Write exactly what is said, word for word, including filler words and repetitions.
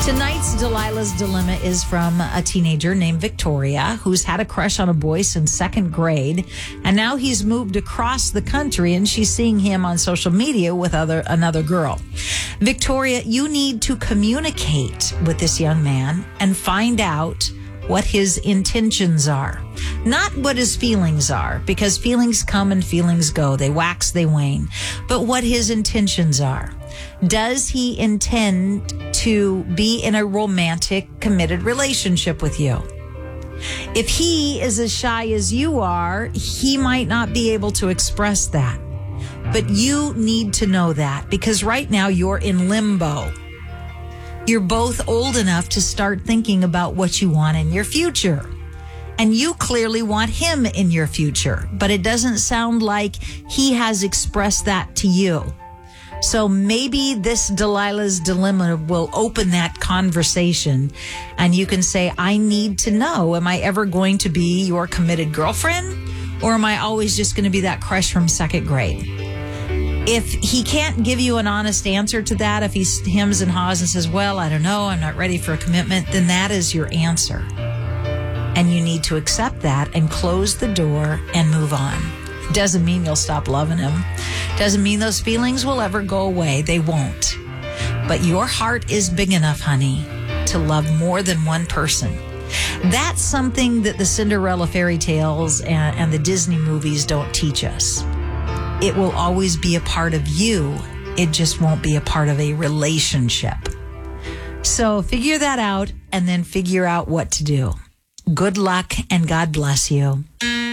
Tonight's Delilah's Dilemma is from a teenager named Victoria who's had a crush on a boy since second grade, and now he's moved across the country and she's seeing him on social media with other another girl. Victoria, you need to communicate with this young man and find out what his intentions are. Not what his feelings are, because feelings come and feelings go. They wax, they wane. But what his intentions are. Does he intend to be in a romantic, committed relationship with you? If he is as shy as you are, he might not be able to express that. But you need to know that, because right now you're in limbo. You're both old enough to start thinking about what you want in your future. And you clearly want him in your future, but it doesn't sound like he has expressed that to you. So maybe this Delilah's Dilemma will open that conversation and you can say, I need to know, am I ever going to be your committed girlfriend, or am I always just going to be that crush from second grade? If he can't give you an honest answer to that, if he hems and haws and says, well, I don't know, I'm not ready for a commitment, then that is your answer. And you need to accept that and close the door and move on. Doesn't mean you'll stop loving him. Doesn't mean those feelings will ever go away. They won't. But your heart is big enough, honey, to love more than one person. That's something that the Cinderella fairy tales and, and the Disney movies don't teach us. It will always be a part of you. It just won't be a part of a relationship. So figure that out and then figure out what to do. Good luck and God bless you.